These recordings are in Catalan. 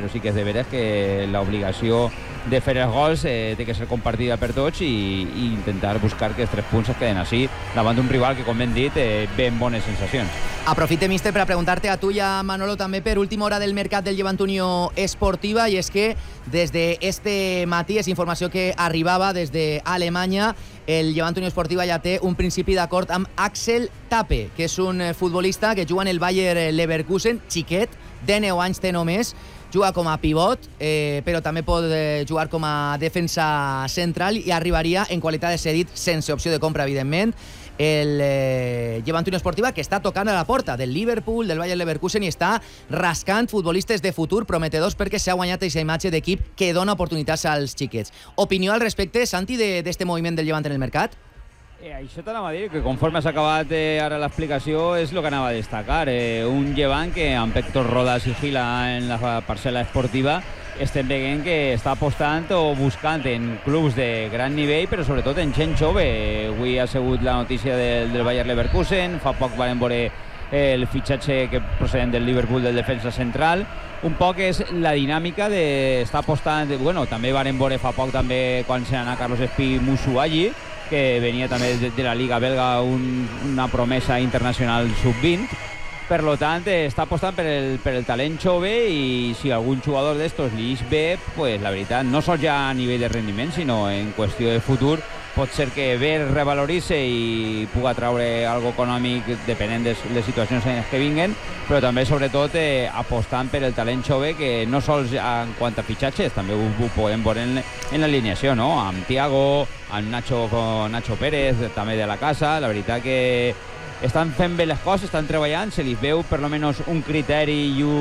però sí que és de veres que l'obligació de fer els gols té que ser compartida per tots i intentar buscar que els 3 punts es queden així davant d'un rival que, com ben dit, ben bones sensacions. Aprofite, míster, per a preguntar-te a tu i a Manolo també per última hora del mercat del Llevant Unió Esportiva, i és que des d'este matí és informació que arribava des d'Alemanya. El Llevant Unió Esportiva ja té un principi d'acord amb Axel Tape, que és un futbolista que juga en el Bayer Leverkusen, xiquet, de 9 anys té només, juga com a pivot, però també pot jugar com a defensa central i arribaria en qualitat de cedit sense opció de compra, evidentment. El Llevant Unió Esportiva, que està tocant a la porta del Liverpool, del Bayer Leverkusen, i està rascant futbolistes de futur prometedors perquè s'ha guanyat aquesta imatge d'equip que dona oportunitats als xiquets. Opinió al respecte, Santi, d'este moviment del Llevant en el mercat? Això t'anava a dir, que conforme s'ha acabat ara l'explicació és el que anava a destacar. Un Llevant que amb Héctor Rodas i Gila en la parcel·la esportiva estem veient que està apostant o buscant en clubs de gran nivell, però sobretot en gent jove. Avui ha sigut la notícia del Bayer Leverkusen, fa poc vam veure el fitxatge que procedent del Liverpool del defensa central. Un poc és la dinàmica d'estar apostant, bueno, també vam veure fa poc també quan se n'anà Carlos Espí Musuagi, que venia també de la Liga Belga, una promesa internacional sub-20. Per tant, està apostant per el talent jove, i si algun jugador d'estos li és bé, pues la veritat, no sols ja a nivell de rendiment, sinó en qüestió de futur, pot ser que bé revaloritze i puga treure algo econòmic depenent de les situacions en les que vinguen, però també, sobretot, apostant per el talent jove, que no sols en quant a fitxatges, també ho podem veure en l'alineació, no? Amb Thiago, amb Nacho Pérez, també de la casa. La veritat que estan fent bé les coses, estan treballant, se li veu per almenys un criteri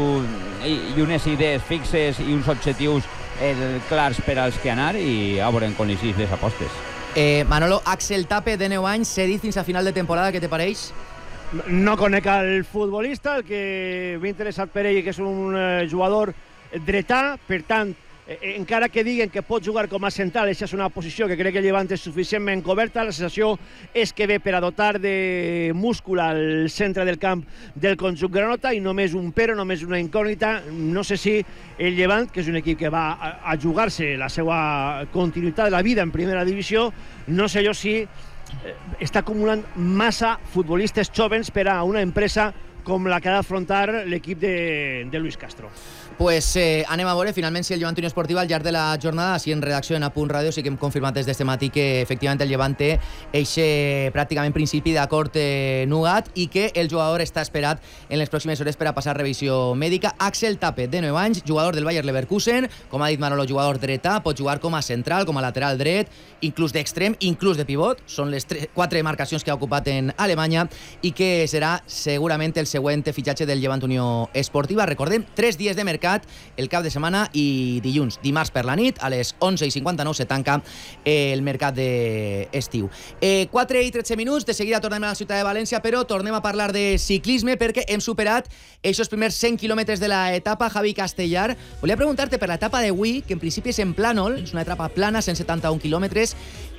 i unes idees fixes i uns objectius clars per als que anar, i a veure com li sis les apostes. Manolo, Axel Tape, de 9 anys, cedit fins a final de temporada, què te pareix? No conec el futbolista, el que m'ha interessat per ell, que és un jugador dretà, per tant, encara que diguen que pot jugar com a central, aquesta és una posició que crec que el Llevant és suficientment coberta. La sensació és que ve per a dotar de múscul al centre del camp del conjunt granota, i només un però, només una incògnita. No sé si el Llevant, que és un equip que va a jugar-se la seva continuïtat de la vida en primera divisió, no sé jo si està acumulant massa futbolistes jovens per a una empresa com la que ha d'afrontar l'equip de Luis Castro. Pues anem a veure finalment si el Llevant Unió Esportiva al llarg de la jornada, així en redacció en Apunt Ràdio, sí que hem confirmat des d'este matí que efectivament el Llevant té eixe pràcticament principi d'acord nugat, i que el jugador està esperat en les pròximes hores per a passar revisió mèdica. Axel Tape, de 9 anys, jugador del Bayer Leverkusen, com ha dit Manolo, jugador dretà, pot jugar com a central, com a lateral dret, inclús d'extrem, inclús de pivot. Són les 4 marcacions que ha ocupat en Alemanya, i que serà segurament el següent fitxatge del Llevant Unió Esportiva. Recordem, 3 dies de mercat, el cap de setmana i dilluns. Dimarts per la nit, a les 11:59 se tanca el mercat d'estiu. 4:13 minuts, de seguida tornem a la ciutat de València, però tornem a parlar de ciclisme perquè hem superat aquests primers 100 quilòmetres de l'etapa. Javi Castellar, volia preguntar-te per l'etapa d'avui, que en principi és en plànol, és una etapa plana, 171 quilòmetres,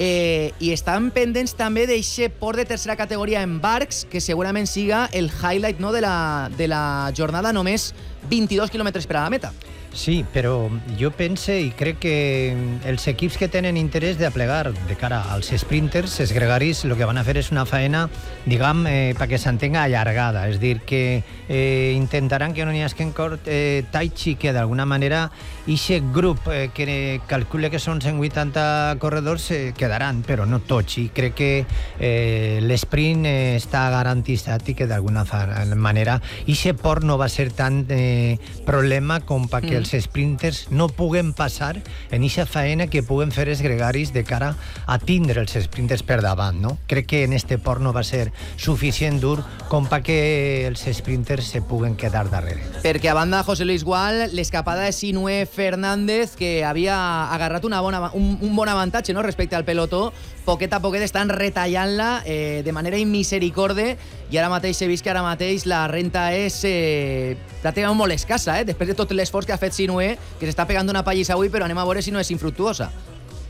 i estan pendents també d'eixe port de tercera categoria en Barx, que segurament siga el highlight, no, de la jornada, només 22 quilòmetres per a la meta. Sí, però jo pense i crec que els equips que tenen interès d'aplegar de cara als sprinters, els gregaris, el que van a fer és una faena, diguem, perquè s'entenga allargada, és dir, que intentaran que no n'hi hagi Taichi, que d'alguna manera ixe grup que calcula que són 180 corredors quedaran, però no tots, i crec que l'esprint està garantitzat i que d'alguna manera ixe port no va ser tant problema com perquè els sprinters no puguen passar en aquesta faena que puguen fer els gregaris de cara a tindre els sprinters per davant, no? Crec que en este port no va ser suficient dur com perquè els sprinters se puguen quedar darrere. Perquè a banda, José Luis Gual, l'escapada de Sinué Fernández, que havia agarrat un bon avantatge, no?, respecte al pelotó, poquet a poquet estan retallant-la de manera immisericorde, i ara mateix he vist que ara mateix la renta és pràcticament molt escassa, després de tot l'esforç que ha fet Sinué, que s'està pegant una pallissa avui, però anem a veure si no és infructuosa.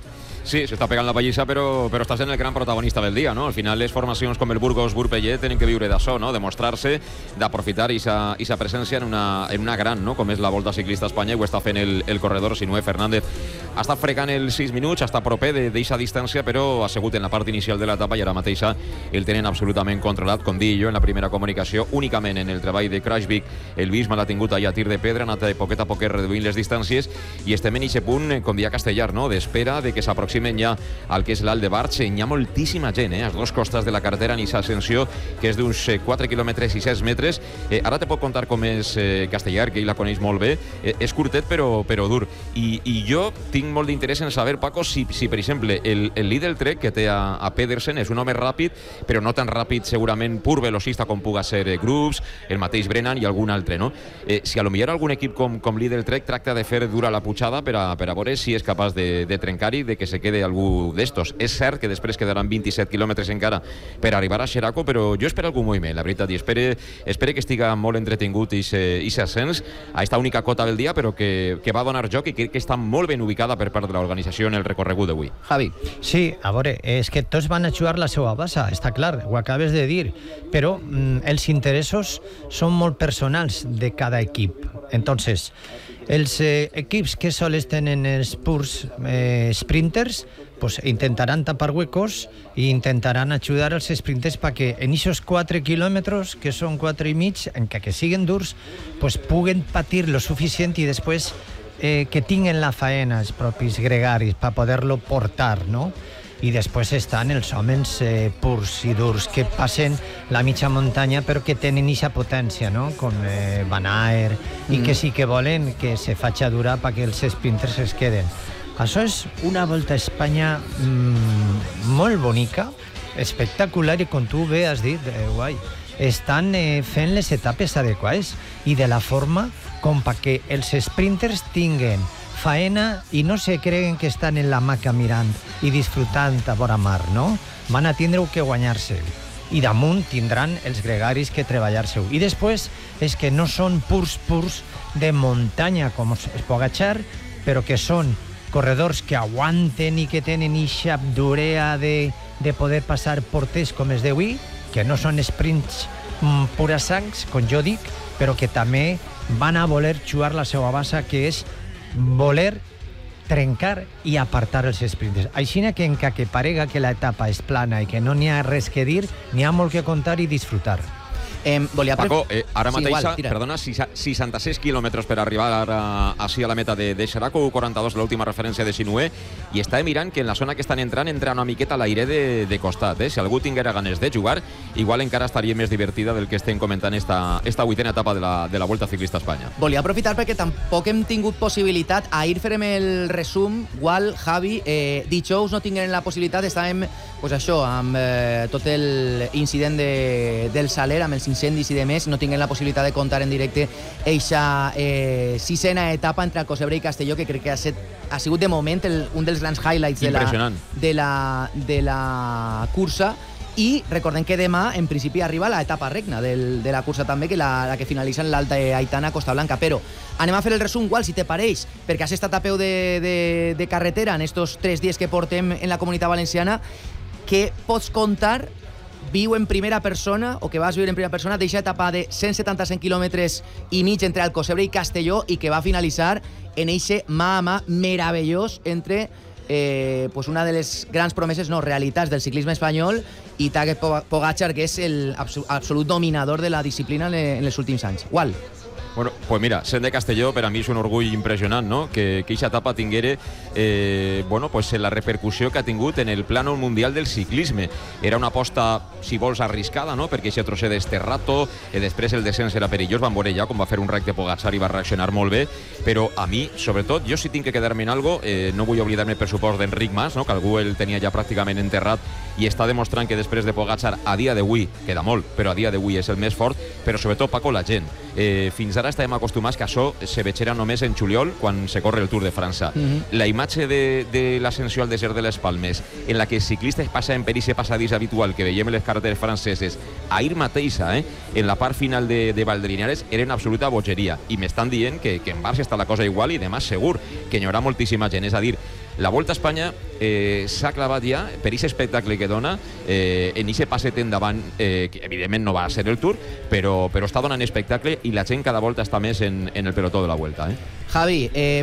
Sí, s'està pegant la pallissa, però està sent el gran protagonista del dia, no? Al final, les formacions com el Burgos Burpellet tenen que viure d'això, no? De mostrar-se, d'aprofitar aquesta presència en una gran, no? Com és la Volta Ciclista a Espanya, i ho està fent el corredor Sinué Fernández. Ha estat fregant els 6 minuts, està proper d'eixa distància, però ha sigut en la part inicial de l'etapa i ara mateixa el tenen absolutament controlat. Com dic jo, en la primera comunicació, únicament en el treball de Craishvik, el Bisma l'ha tingut allà a tir de pedra, ha anat poquet a poquet reduint les distàncies i estem en aquest punt, com dia Castellar, no? D'espera de que s'aproximen ja al que és l'Alt de Barx. Hi ha moltíssima gent, a les dues costes de la carretera en aquesta ascensió, que és d'uns 4 quilòmetres i 6 metres. Ara te puc contar com és Castellar, que ell la coneix molt bé. És curtet, però dur. I jo tinc molt d'interès en saber, Paco, si per exemple, el Lidl Trek que té a Pedersen és un home ràpid, però no tan ràpid, segurament pur velocista com puga ser Grups, el mateix Brennan i algun altre, no? Si a lo millor algun equip com Lidl Trek tracta de fer dura la pujada per a veure si és capaç de trencar-hi, de que se quede algú d'estos. És cert que després quedaran 27 quilòmetres encara per arribar a Xeraco, però jo espero algun moviment, la veritat, i espero que estiga molt entretingut i s'ascens a esta única cota del dia, però que va donar joc i crec que està molt ben ubicada per part de l'organització en el recorregut d'avui. Javi. Sí, a veure, és que tots van a jugar la seva bassa, està clar, ho acabes de dir, però els interessos són molt personals de cada equip. Entonces, els equips que sols tenen els purs sprinters pues intentaran tapar huecos e intentaran ajudar als sprinters perquè en aquests 4 quilòmetres, que són 4 i mig, encara que siguin durs, pues puguen patir lo suficient i després que tinguen la faena els propis gregaris per poder-lo portar, no? I després estan els homes purs i durs que passen la mitja muntanya però que tenen aquesta potència, no? Com Van Aert i que sí que volen que se faci dura perquè els sprinters es queden. Això és una Volta a Espanya molt bonica, espectacular, i com tu bé has dit, guai, estan fent les etapes adequades i de la forma com perquè els sprinters tinguen faena i no se creguen que estan en la maca mirant i disfrutant a vora mar, no? Van a tindre que guanyar-se i damunt tindran els gregaris que treballar-se. I després és que no són purs de muntanya com es Pogačar, però que són corredors que aguanten i que tenen ixa durea de poder passar portes com es d'avui, que no són sprints pura sangs, com jo dic, però que també van a voler jugar la seva bassa, que és voler trencar i apartar els sprinters. Així que encara que parega que l'etapa és plana i que no n'hi ha res que dir, n'hi ha molt que contar i disfrutar. Paco, ara mateixa, igual, perdona, 66 quilòmetres per arribar així a la meta de Xeraco, 42 l'última referència de Sinué, i està mirant que en la zona que estan entrant entra una miqueta l'aire de costat. Si algú tinguera ganes de jugar, igual encara estaria més divertida del que estem comentant esta 8a etapa de la Volta Ciclista a Espanya. Volia aprofitar perquè tampoc hem tingut possibilitat. Ahir farem el resum. Gual, Javi, dijous no tinguem la possibilitat, estàvem amb tot l'incident del Saler, amb els incendis i demés, no tinguem la possibilitat de contar en directe eixa 6a etapa entre Alcocebre i Castelló, que crec que ha sigut de moment un dels grans highlights de la cursa. I recordem que demà, en principi, arriba l'etapa regna de la cursa també, que la que finalitza en l'Alta Aitana, Costa Blanca. Però anem a fer el resum, Gual, si te pareix, perquè has estat a peu de carretera en estos 3 dies que portem en la Comunitat Valenciana. Què pots contar, viu en primera persona, o que vas viure en primera persona, d'eixa etapa de 175 quilòmetres i mig entre Alcocebre i Castelló, i que va finalitzar en eixe mà a mà meravellós entre una de les grans promeses, realitats del ciclisme espanyol, i Tadej Pogačar, que és l'absolut dominador de la disciplina en els últims anys. Gual. Bueno, pues mira, sent de Castelló per a mi és un orgull impressionant, no? Que aquesta etapa tinguera la repercussió que ha tingut en el plano mundial del ciclisme. Era una aposta, si vols, arriscada, no? Perquè aquest trosset d'Esterrato, després el descens era perillós, van veure ja com va fer un recte Pogačar i va reaccionar molt bé, però a mi, sobretot, jo si tinc que quedar-me en algo, no vull oblidar-me per supost d'Enric Mas, no? Que algú el tenia ja pràcticament enterrat i està demostrant que després de Pogačar, a dia d'avui, queda molt, però a dia d'avui és el més fort, però sobretot, Paco, la gent. Fins ara estàvem acostumats que això se veixera només en juliol, quan se corre el Tour de França. La imatge de l'ascensió al desert de les Palmes, en la que els ciclistes passen per aquest passadís habitual que veiem en les carreteres franceses, ahir mateixa, en la part final de Valdrinares, era una absoluta bogeria. I m'estan dient que en Barça està la cosa igual i demà segur que hi haurà moltíssima gent. És a dir, La Volta a Espanya s'ha clavat ja per aquest espectacle que dona en aquest passet endavant, que evidentment no va ser el Tour, però està donant espectacle i la gent cada volta està més en el pelotó de la Vuelta. Javi,